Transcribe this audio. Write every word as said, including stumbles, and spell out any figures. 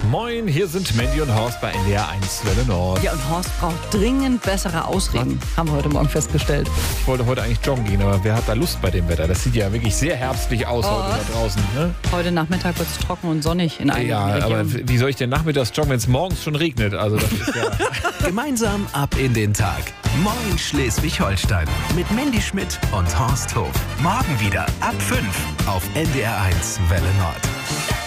Moin, hier sind Mandy und Horst bei N D R eins Welle Nord. Ja, und Horst braucht dringend bessere Ausreden, haben wir heute Morgen festgestellt. Ich wollte heute eigentlich joggen gehen, aber wer hat da Lust bei dem Wetter? Das sieht ja wirklich sehr herbstlich aus Oh. heute da draußen. Ne? Heute Nachmittag wird es trocken und sonnig in einigen Ja, Regionen. aber wie soll ich denn nachmittags joggen, wenn es morgens schon regnet? Also das ist ja... Gemeinsam ab in den Tag. Moin Schleswig-Holstein mit Mandy Schmidt und Horst Hof. Morgen wieder ab fünf auf N D R eins Welle Nord.